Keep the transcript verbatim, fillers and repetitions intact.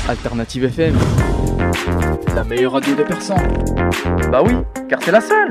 Alternative F M. La meilleure radio de Persan. Bah oui, car c'est la seule.